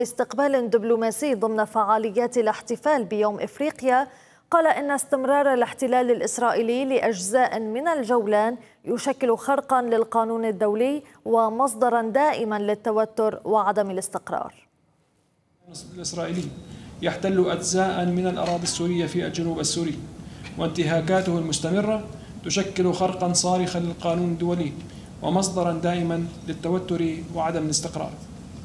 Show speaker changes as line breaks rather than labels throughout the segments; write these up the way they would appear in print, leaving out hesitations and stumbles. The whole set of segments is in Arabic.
استقبال دبلوماسي ضمن فعاليات الاحتفال بيوم إفريقيا، قال إن استمرار الاحتلال الإسرائيلي لأجزاء من الجولان يشكل خرقا للقانون الدولي ومصدرا دائما للتوتر وعدم الاستقرار.
الإسرائيلي يحتل أجزاء من الأراضي السورية في الجنوب السوري، وانتهاكاته المستمرة تشكل خرقا صارخا للقانون الدولي ومصدرا دائما للتوتر وعدم الاستقرار.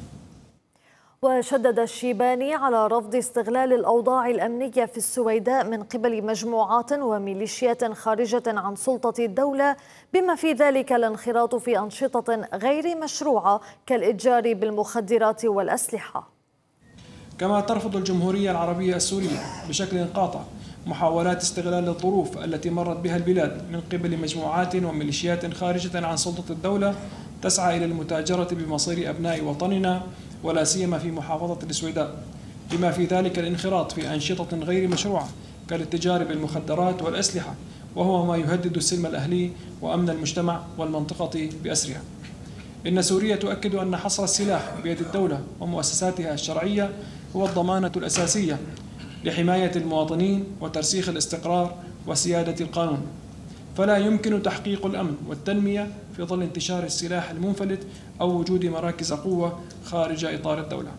وشدد الشيباني على رفض استغلال الأوضاع الأمنية في السويداء من قبل مجموعات وميليشيات خارجة عن سلطة الدولة، بما في ذلك الانخراط في أنشطة غير مشروعة كالإتجار بالمخدرات والأسلحة.
كما ترفض الجمهورية العربية السورية بشكل قاطع محاولات استغلال الظروف التي مرت بها البلاد من قبل مجموعات وميليشيات خارجة عن سلطة الدولة تسعى إلى المتاجرة بمصير أبناء وطننا ولا سيما في محافظة السويداء، بما في ذلك الانخراط في أنشطة غير مشروعة كالاتجار بالمخدرات والأسلحة، وهو ما يهدد السلم الأهلي وأمن المجتمع والمنطقة بأسرها. إن سوريا تؤكد أن حصر السلاح بيد الدولة ومؤسساتها الشرعية هو الضمانة الأساسية لحماية المواطنين وترسيخ الاستقرار وسيادة القانون، فلا يمكن تحقيق الأمن والتنمية في ظل انتشار السلاح المنفلت أو وجود مراكز قوة خارج إطار الدولة.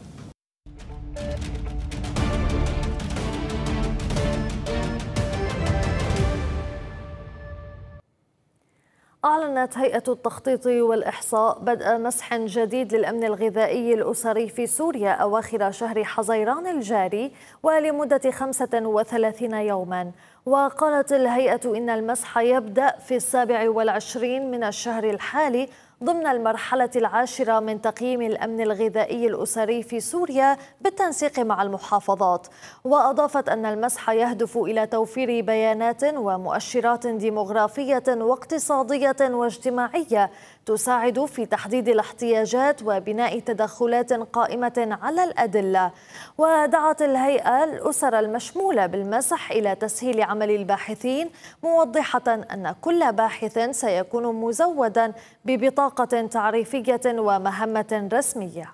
أعلنت هيئة التخطيط والإحصاء بدء مسح جديد للأمن الغذائي الأسري في سوريا أواخر شهر حزيران الجاري ولمدة 35 يوما. وقالت الهيئة إن المسح يبدأ في 27 من الشهر الحالي ضمن المرحلة 10 من تقييم الأمن الغذائي الأسري في سوريا بالتنسيق مع المحافظات. وأضافت أن المسح يهدف إلى توفير بيانات ومؤشرات ديموغرافية واقتصادية واجتماعية تساعد في تحديد الاحتياجات وبناء تدخلات قائمة على الأدلة. ودعت الهيئة الأسر المشمولة بالمسح إلى تسهيل عمل الباحثين، موضحة أن كل باحث سيكون مزودا ببطاقة تعريفية ومهمة رسمية.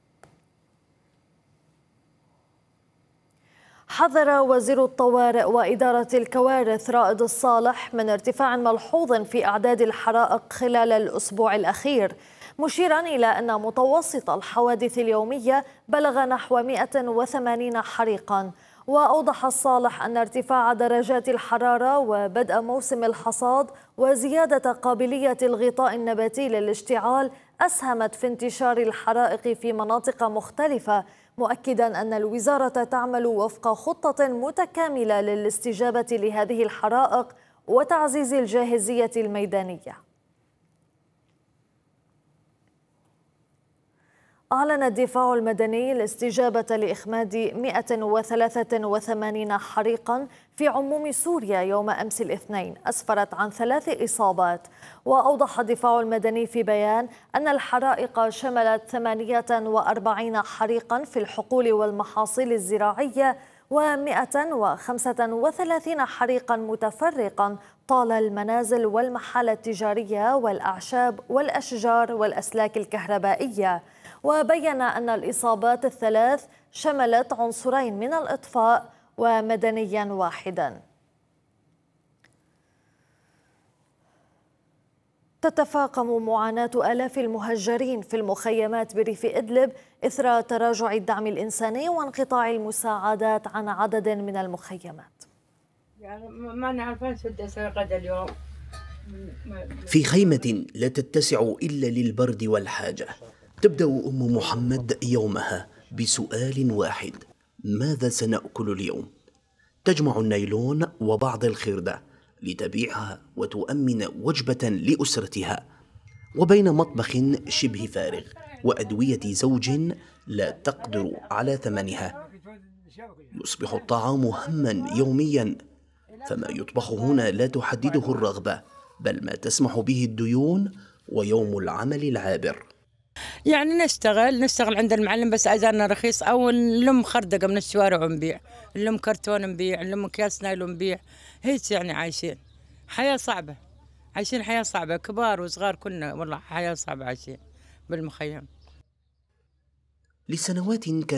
حذر وزير الطوارئ وإدارة الكوارث رائد الصالح من ارتفاع ملحوظ في أعداد الحرائق خلال الأسبوع الأخير، مشيرا إلى أن متوسط الحوادث اليومية بلغ نحو 180 حريقا. وأوضح الصالح أن ارتفاع درجات الحرارة وبدء موسم الحصاد وزيادة قابلية الغطاء النباتي للاشتعال أسهمت في انتشار الحرائق في مناطق مختلفة، مؤكدا أن الوزارة تعمل وفق خطة متكاملة للاستجابة لهذه الحرائق وتعزيز الجاهزية الميدانية. أعلن الدفاع المدني الاستجابة لإخماد 183 حريقا في عموم سوريا يوم أمس الاثنين، أسفرت عن 3 إصابات. وأوضح الدفاع المدني في بيان أن الحرائق شملت 48 حريقا في الحقول والمحاصيل الزراعية و135 حريقا متفرقا طال المنازل والمحال التجارية والأعشاب والأشجار والأسلاك الكهربائية. وبين أن الإصابات الثلاث شملت عنصرين من الإطفاء ومدنيا واحدا. تتفاقم معاناة آلاف المهجرين في المخيمات بريف إدلب إثر تراجع الدعم الإنساني وانقطاع المساعدات عن عدد من المخيمات.
يعني ما نعرف غدا اليوم
في خيمة لا تتسع إلا للبرد والحاجة. تبدأ أم محمد يومها بسؤال واحد: ماذا سنأكل اليوم؟ تجمع النايلون وبعض الخردة لتبيعها وتؤمن وجبة لأسرتها، وبين مطبخ شبه فارغ وأدوية زوج لا تقدر على ثمنها يصبح الطعام هما يوميا، فما يطبخ هنا لا تحدده الرغبة بل ما تسمح به الديون ويوم العمل العابر.
يعني نشتغل عند المعلم بس أجرنا رخيص، أو نلم خردقة من الشوارع ونبيع، نلم كرتون نبيع، نلم أكياس نايلون نبيع، هيك يعني عايشين حياة صعبة، عايشين حياة صعبة، كبار وصغار كلنا والله حياة صعبة عايشين بالمخيم.
لسنوات